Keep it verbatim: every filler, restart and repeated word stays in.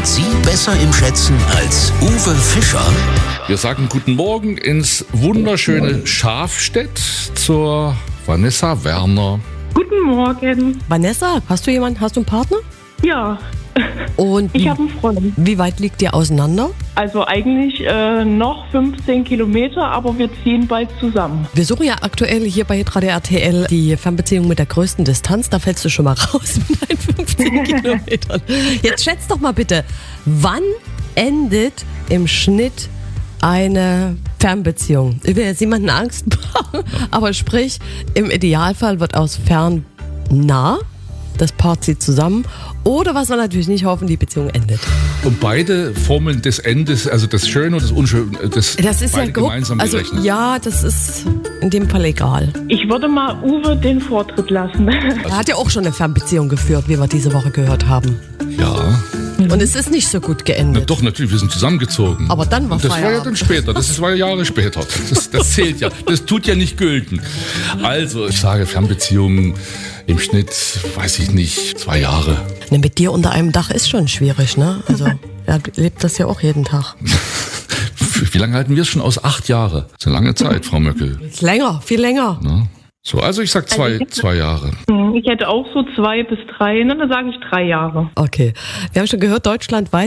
Sind Sie besser im Schätzen als Uwe Fischer? Wir sagen guten Morgen ins wunderschöne Schafstedt zur Vanessa Werner. Guten Morgen. Vanessa, hast du jemanden, hast du einen Partner? Ja, Und ich wie, habe einen Freund. wie weit liegt ihr auseinander? Also eigentlich äh, noch fünfzehn Kilometer, aber wir ziehen bald zusammen. Wir suchen ja aktuell hier bei Radio R T L die Fernbeziehung mit der größten Distanz. Da fällst du schon mal raus mit deinen fünfzehn Kilometern. Jetzt schätz doch mal bitte, wann endet im Schnitt eine Fernbeziehung? Ich will jetzt niemanden Angst machen, aber sprich, im Idealfall wird aus fern nah, das Paar zieht zusammen, oder was wir natürlich nicht hoffen, die Beziehung endet. Und beide Formeln des Endes, also das Schöne und das Unschöne, das, Das ist beide ja grob, gemeinsam also gerechnet. ja, das ist in dem Fall egal. Ich würde mal Uwe den Vortritt lassen. Er hat ja auch schon eine Fernbeziehung geführt, wie wir diese Woche gehört haben. Ja, Und es ist nicht so gut na geendet. doch, natürlich, wir sind zusammengezogen. Aber dann war Und das war ja Feierabend. dann später, das ist- war ja Jahre später. Das, das zählt ja, das tut ja nicht gülten. Also, ich sage Fernbeziehungen im Schnitt, weiß ich nicht, zwei Jahre. Ne, mit dir unter einem Dach ist schon schwierig, ne? Also, er lebt das ja auch jeden Tag. Wie lange halten wir es schon aus? Acht Jahre. Das ist eine lange Zeit, Frau Möckel. Ist länger, viel länger. Ne? So, also ich sag zwei, zwei Jahre. Ich hätte auch so zwei bis drei, ne, dann sage ich drei Jahre. Okay. Wir haben schon gehört, deutschlandweit